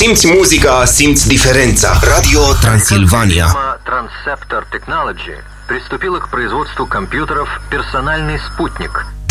simți muzica, simți diferența. Radio Transilvania. Transceptor Technology приступила к производству компьютеров «Персональный спутник».